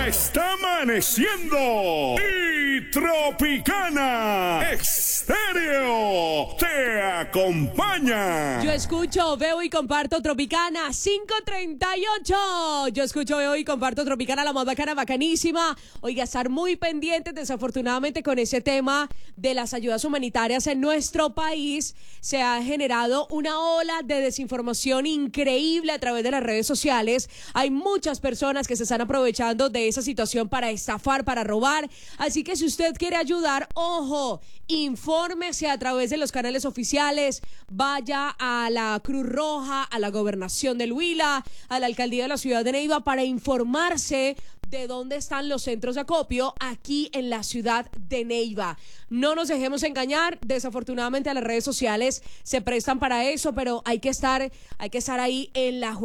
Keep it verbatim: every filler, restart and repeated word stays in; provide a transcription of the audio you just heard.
Está amaneciendo y Tropicana Estéreo te acompaña. Yo escucho, veo y comparto Tropicana cinco treinta y ocho. Yo escucho, veo y comparto Tropicana, la más bacana, bacanísima. Oiga, estar muy pendientes, desafortunadamente, con ese tema de las ayudas humanitarias en nuestro país. Se ha generado una ola de desinformación increíble a través de las redes sociales. Hay muchas personas que se están aprovechando de esa situación para estafar, para robar. Así que si usted quiere ayudar, ojo, infórmese a través de los canales oficiales. Vaya a la Cruz Roja, a la Gobernación del Huila, a la Alcaldía de la Ciudad de Neiva para informarse de dónde están los centros de acopio aquí en la ciudad de Neiva. No nos dejemos engañar, desafortunadamente las redes sociales se prestan para eso, pero hay que estar, hay que estar ahí en la